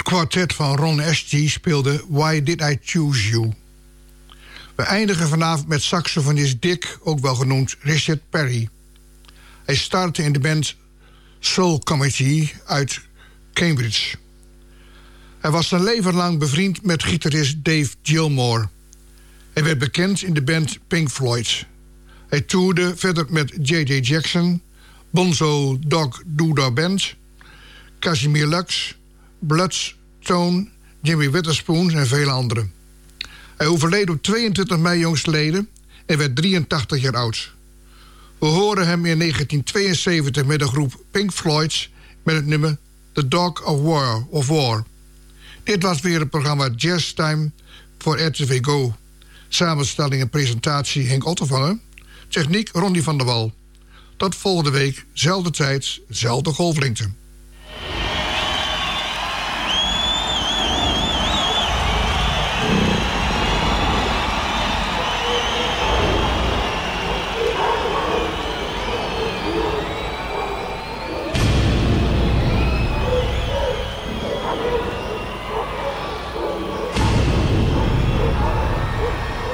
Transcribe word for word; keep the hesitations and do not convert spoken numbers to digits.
kwartet van Ron Astley speelde Why Did I Choose You. We eindigen vanavond met saxofonist Dick, ook wel genoemd Richard Perry. Hij startte in de band Soul Committee uit Cambridge. Hij was zijn leven lang bevriend met gitarist Dave Gilmour. Hij werd bekend in de band Pink Floyd. Hij toerde verder met J J Jackson, Bonzo Dog Doodah Band, Casimir Lux, Bloodstone, Jimmy Witherspoon en vele anderen. Hij overleed op tweeëntwintig mei jongstleden en werd drieëntachtig jaar oud. We horen hem in negentien tweeënzeventig met de groep Pink Floyd met het nummer The Dog of War. Of War. Dit was weer het programma Jazz Time voor R T V Go. Samenstelling en presentatie Henk Ottervanger. Techniek Ronnie van der Wal. Tot volgende week, zelfde tijd, zelfde golflengte.